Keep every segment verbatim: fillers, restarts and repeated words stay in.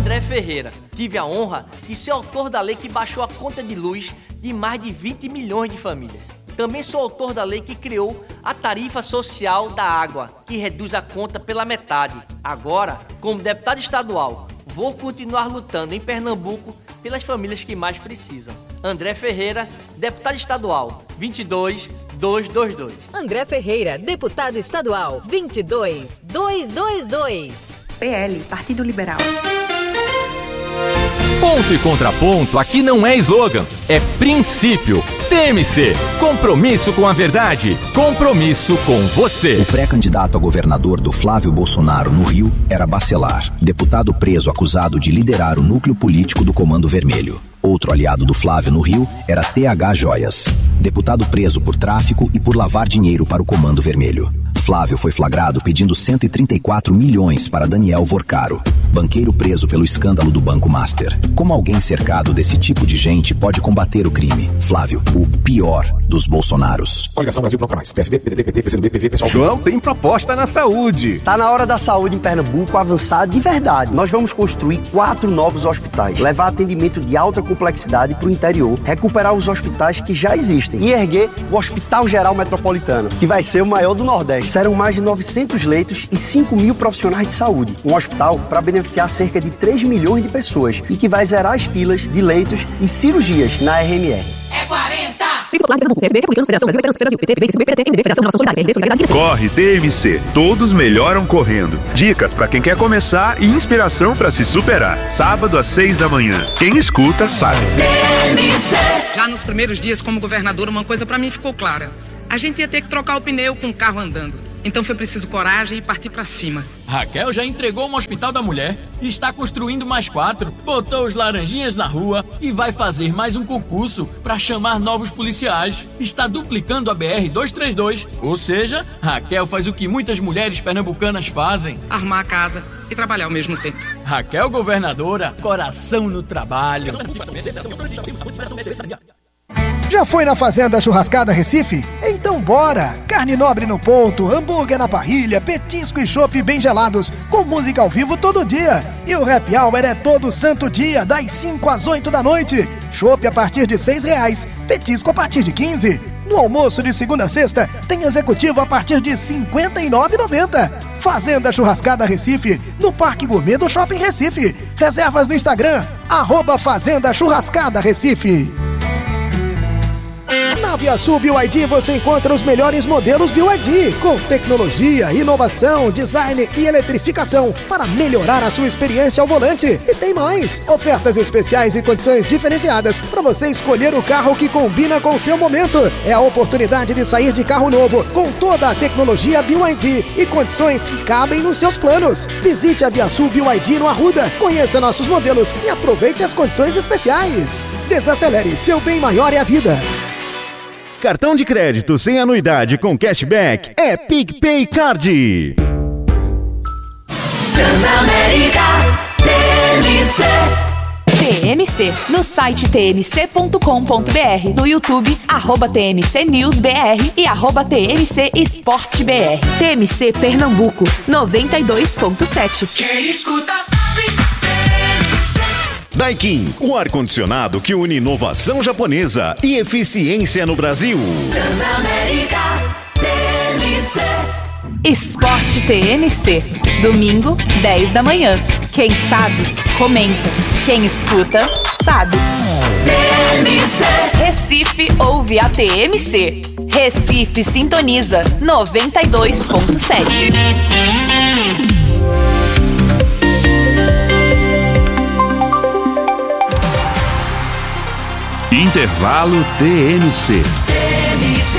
André Ferreira. Tive a honra de ser autor da lei que baixou a conta de luz de mais de vinte milhões de famílias. Também sou autor da lei que criou a tarifa social da água, que reduz a conta pela metade. Agora, como deputado estadual, vou continuar lutando em Pernambuco pelas famílias que mais precisam. André Ferreira, deputado estadual, vinte e dois mil duzentos e vinte e dois. André Ferreira, deputado estadual, vinte e dois mil duzentos e vinte e dois. P L, Partido Liberal. Ponto e contraponto aqui não é slogan, é princípio. T M C, compromisso com a verdade, compromisso com você. O pré-candidato a governador do Flávio Bolsonaro no Rio era Bacelar, deputado preso acusado de liderar o núcleo político do Comando Vermelho. Outro aliado do Flávio no Rio era T H Joias, deputado preso por tráfico e por lavar dinheiro para o Comando Vermelho. Flávio foi flagrado pedindo cento e trinta e quatro milhões para Daniel Vorcaro, banqueiro preso pelo escândalo do Banco Master. Como alguém cercado desse tipo de gente pode combater o crime? Flávio, o pior dos Bolsonaros. Coligação Brasil Pronto Mais, P S B, P D T, P T, P C do B, P V, pessoal. João tem proposta na saúde. Tá na hora da saúde em Pernambuco avançar de verdade. Nós vamos construir quatro novos hospitais, levar atendimento de alta complexidade para o interior, recuperar os hospitais que já existem e erguer o Hospital Geral Metropolitano, que vai ser o maior do Nordeste. Serão mais de novecentos leitos e cinco mil profissionais de saúde. Um hospital para beneficiar cerca de três milhões de pessoas e que vai zerar as filas de leitos e cirurgias na R M R. É quarenta! Corre T M C, todos melhoram correndo. Dicas para quem quer começar e inspiração para se superar. Sábado às seis da manhã. Quem escuta sabe. T M C. Já nos primeiros dias como governador, uma coisa para mim ficou clara. A gente ia ter que trocar o pneu com o carro andando. Então foi preciso coragem e partir pra cima. Raquel já entregou um hospital da mulher, está construindo mais quatro, botou os laranjinhas na rua e vai fazer mais um concurso para chamar novos policiais. Está duplicando a B R duzentos e trinta e dois, ou seja, Raquel faz o que muitas mulheres pernambucanas fazem: arrumar a casa e trabalhar ao mesmo tempo. Raquel governadora, coração no trabalho. Já foi na Fazenda Churrascada Recife? Então bora! Carne nobre no ponto, hambúrguer na parrilha, petisco e chopp bem gelados, com música ao vivo todo dia. E o happy hour é todo santo dia, das cinco às oito da noite. Chopp a partir de seis reais, petisco a partir de quinze. No almoço de segunda a sexta, tem executivo a partir de cinquenta e nove reais e noventa centavos. Fazenda Churrascada Recife, no Parque Gourmet do Shopping Recife. Reservas no Instagram, arroba Fazenda Churrascada Recife. Na ViaSul B Y D você encontra os melhores modelos B Y D, com tecnologia, inovação, design e eletrificação para melhorar a sua experiência ao volante. E tem mais! Ofertas especiais e condições diferenciadas para você escolher o carro que combina com o seu momento. É a oportunidade de sair de carro novo com toda a tecnologia B Y D e condições que cabem nos seus planos. Visite a ViaSul B Y D no Arruda, conheça nossos modelos e aproveite as condições especiais. Desacelere, seu bem maior é a vida. Cartão de crédito sem anuidade com cashback é PicPay Card. Transamérica T M C. T M C, no site t m c ponto com ponto b r, no YouTube, arroba T M C News B R e arroba T M C Esporte B R. T M C Pernambuco, noventa e dois ponto sete. Quem escuta sabe. Daikin, o ar-condicionado que une inovação japonesa e eficiência no Brasil. Transamérica T M C. Esporte T M C, domingo, dez da manhã. Quem sabe, comenta. Quem escuta, sabe. T M C. Recife ouve a T M C. Recife sintoniza noventa e dois ponto sete. Intervalo T M C. T M C.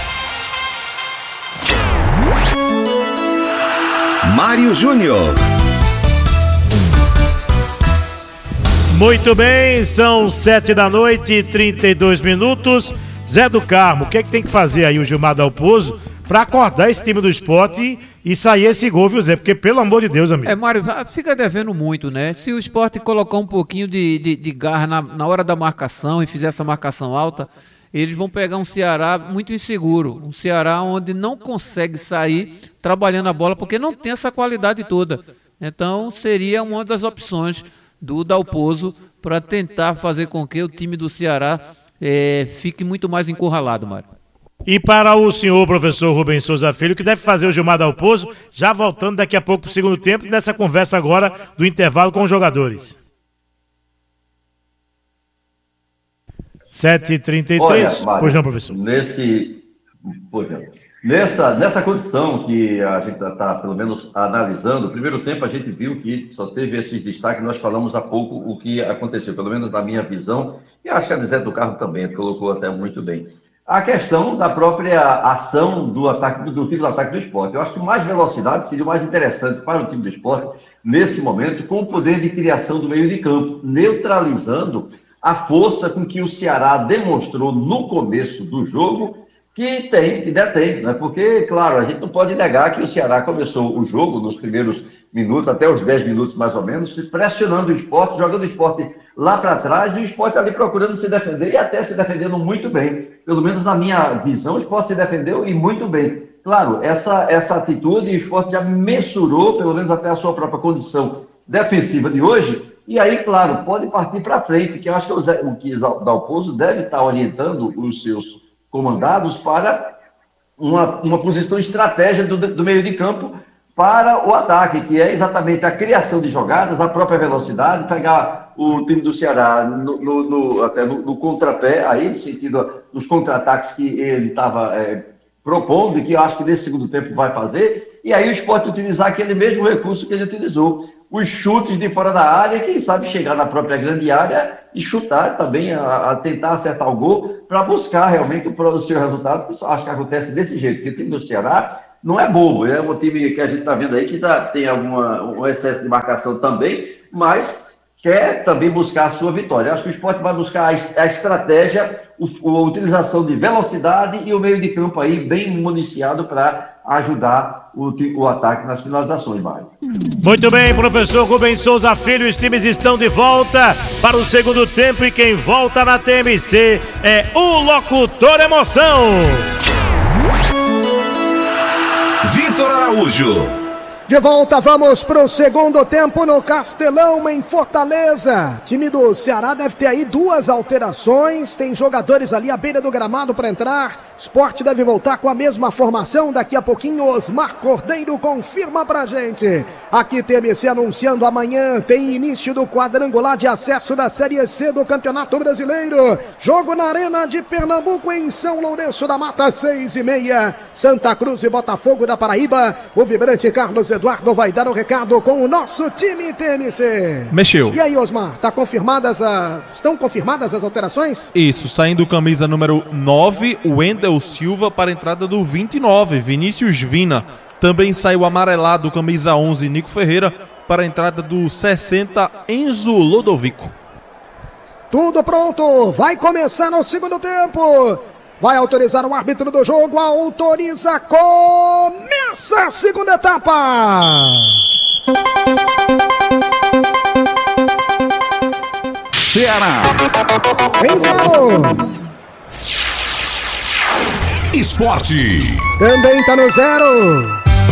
Mário Júnior. Muito bem, são sete da noite e trinta e dois minutos. Zé do Carmo, o que é que tem que fazer aí o Gilmar Dalpozo para acordar esse time do Sport e, e sair esse gol, viu, Zé? Porque, pelo amor de Deus, amigo. É, Mário, fica devendo muito, né? Se o Sport colocar um pouquinho de, de, de garra na, na hora da marcação e fizer essa marcação alta, eles vão pegar um Ceará muito inseguro. Um Ceará onde não consegue sair trabalhando a bola, porque não tem essa qualidade toda. Então, seria uma das opções do Dalpozo para tentar fazer com que o time do Ceará é, fique muito mais encurralado, Mário. E para o senhor professor Rubens Souza Filho, que deve fazer o Gilmar Dalpozo, já voltando daqui a pouco para o segundo tempo, nessa conversa agora do intervalo com os jogadores. sete e trinta e três. Pois não, professor. Nesse, pois não. Nessa, nessa condição que a gente está, pelo menos, analisando, no primeiro tempo a gente viu que só teve esses destaques, nós falamos há pouco o que aconteceu, pelo menos na minha visão, e acho que a de Zé do Carmo também colocou até muito bem. A questão da própria ação do ataque do, do time do ataque do Sport. Eu acho que mais velocidade seria o mais interessante para o time do Sport, nesse momento, com o poder de criação do meio de campo, neutralizando a força com que o Ceará demonstrou no começo do jogo, que tem, que detém, né? Porque, claro, a gente não pode negar que o Ceará começou o jogo nos primeiros minutos, até os dez minutos mais ou menos, pressionando o Sport, jogando o Sport lá para trás, e o Sport ali procurando se defender, e até se defendendo muito bem. Pelo menos na minha visão, o Sport se defendeu e muito bem. Claro, essa, essa atitude, o Sport já mensurou, pelo menos até a sua própria condição defensiva de hoje, e aí, claro, pode partir para frente, que eu acho que o, Zé, o que o Dalpozo deve estar orientando os seus comandados para uma, uma posição estratégia do, do meio de campo para o ataque, que é exatamente a criação de jogadas, a própria velocidade, pegar o time do Ceará no, no, no, até no, no contrapé, aí, no sentido dos contra-ataques que ele estava é, propondo, e que eu acho que nesse segundo tempo vai fazer, e aí o Sport utilizar aquele mesmo recurso que ele utilizou, os chutes de fora da área, quem sabe chegar na própria grande área e chutar também, a, a tentar acertar o gol, para buscar realmente o, o seu resultado, que eu acho que acontece desse jeito, porque o time do Ceará não é bobo, é um time que a gente está vendo aí que tá, tem alguma, um excesso de marcação também, mas quer também buscar a sua vitória. Eu acho que o Sport vai buscar a, a estratégia, o, a utilização de velocidade e o meio de campo aí bem municiado para ajudar o, o ataque nas finalizações, Mário. Muito bem, professor Rubens Souza Filho, os times estão de volta para o segundo tempo e quem volta na T M C é o Locutor Emoção. Vitor Araújo. De volta, vamos para o segundo tempo no Castelão, em Fortaleza. Time do Ceará deve ter aí duas alterações. Tem jogadores ali à beira do gramado para entrar. Sport deve voltar com a mesma formação. Daqui a pouquinho, Osmar Cordeiro confirma pra gente. Aqui T M C anunciando amanhã. Tem início do quadrangular de acesso da Série C do Campeonato Brasileiro. Jogo na Arena de Pernambuco, em São Lourenço da Mata, seis e meia. Santa Cruz e Botafogo da Paraíba. O vibrante Carlos Eduardo vai dar o recado com o nosso time T M C. Mexeu. E aí, Osmar, tá confirmadas as... estão confirmadas as alterações? Isso, saindo camisa número nove, o Wendel Silva para a entrada do vinte e nove, Vinícius Vina. Também saiu amarelado, camisa onze, Nico Ferreira, para a entrada do sessenta, Enzo Lodovico. Tudo pronto, vai começar no segundo tempo. Vai autorizar o árbitro do jogo, autoriza, começa a segunda etapa. Ceará. Em zero. Esporte. Também tá no zero.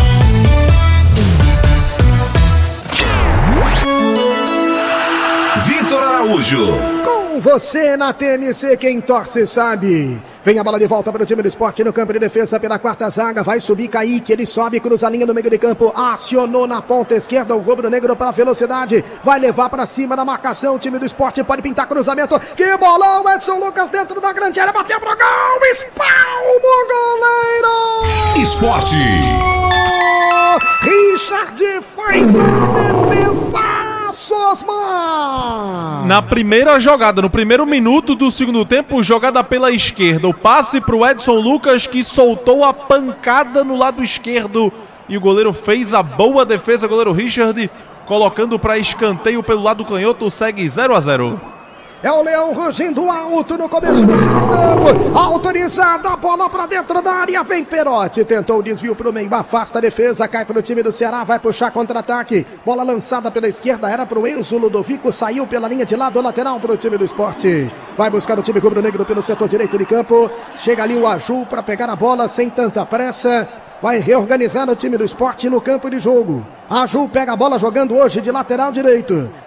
Vitor Araújo. Com você na T M C, quem torce sabe. Vem a bola de volta para o time do Sport no campo de defesa pela quarta zaga. Vai subir Kaique, ele sobe, cruza a linha no meio de campo. Acionou na ponta esquerda o rubro-negro para velocidade. Vai levar para cima da marcação. O time do Sport pode pintar cruzamento. Que bolão, Edson Lucas dentro da grande área. Bateu pro gol, espalma o goleiro. Esporte. Richard faz uma defesa. Osmar. Na primeira jogada, no primeiro minuto do segundo tempo, jogada pela esquerda, o passe para o Edson Lucas, que soltou a pancada no lado esquerdo e o goleiro fez a boa defesa, o goleiro Richard, colocando para escanteio pelo lado canhoto, segue zero a zero. É o Leão rugindo alto no começo do segundo tempo. Autorizada a bola para dentro da área. Vem Perotti. Tentou o desvio para o meio. Afasta a defesa. Cai para o time do Ceará. Vai puxar contra-ataque. Bola lançada pela esquerda. Era para o Enzo Ludovico. Saiu pela linha de lado lateral para o time do Sport. Vai buscar o time rubro-negro pelo setor direito de campo. Chega ali o Aju para pegar a bola sem tanta pressa. Vai reorganizar o time do Sport no campo de jogo. Aju pega a bola jogando hoje de lateral direito. Um minuto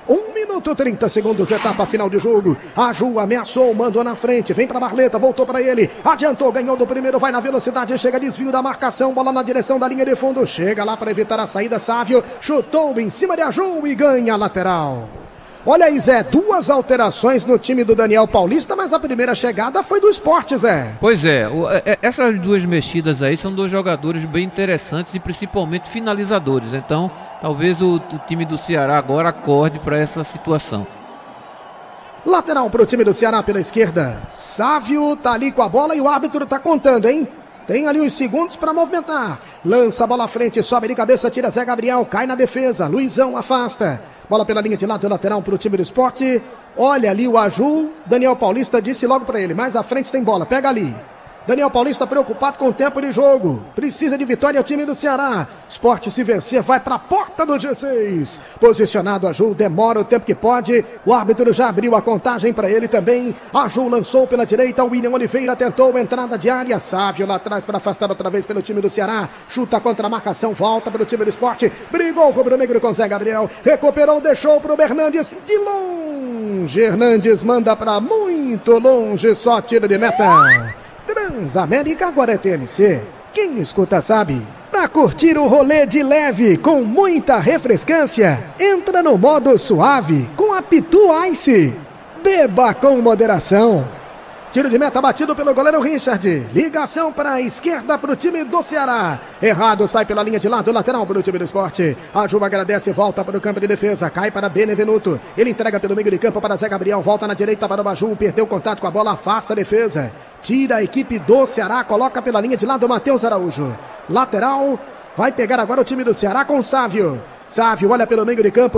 Minuto trinta segundos, etapa final de jogo. A Ju ameaçou, mandou na frente. Vem pra Barleta, voltou pra ele. Adiantou, ganhou do primeiro, vai na velocidade. Chega, desvio da marcação. Bola na direção da linha de fundo. Chega lá pra evitar a saída. Sávio chutou em cima de a Ju e ganha a lateral. Olha aí, Zé, duas alterações no time do Daniel Paulista, mas a primeira chegada foi do Sport, Zé. Pois é, o, é, essas duas mexidas aí são dois jogadores bem interessantes e principalmente finalizadores. Então, talvez o, o time do Ceará agora acorde para essa situação. Lateral para o time do Ceará pela esquerda. Sávio tá ali com a bola e o árbitro tá contando, hein? Tem ali uns segundos para movimentar. Lança a bola à frente, sobe de cabeça, tira Zé Gabriel, cai na defesa. Luizão afasta. Bola pela linha de lado, lateral para o time do Sport. Olha ali o Aju. Daniel Paulista disse logo para ele. Mais à frente tem bola, pega ali. Daniel Paulista preocupado com o tempo de jogo. Precisa de vitória o time do Ceará. Sport, se vencer, vai para a porta do G seis. Posicionado a Ju, demora o tempo que pode. O árbitro já abriu a contagem para ele também. A Ju lançou pela direita. O William Oliveira tentou entrada de área. Sávio lá atrás para afastar outra vez pelo time do Ceará. Chuta contra a marcação, volta pelo time do Sport. Brigou o rubro-negro com Zé Gabriel. Recuperou, deixou para o Hernandes. De longe, Hernandes manda para muito longe. Só tiro de meta. Transamérica, agora é T M C. Quem escuta sabe. Pra curtir o rolê de leve com muita refrescância, entra no modo suave com a Pitu Ice. Beba com moderação. Tiro de meta batido pelo goleiro Richard. Ligação para a esquerda para o time do Ceará. Errado, sai pela linha de lado, lateral para o time do Sport. A Juba agradece, volta para o campo de defesa. Cai para Benevenuto. Ele entrega pelo meio de campo para Zé Gabriel. Volta na direita para o Baju. Perdeu contato com a bola, afasta a defesa. Tira a equipe do Ceará, coloca pela linha de lado o Matheus Araújo. Lateral, vai pegar agora o time do Ceará com o Sávio. Sávio olha pelo meio de campo.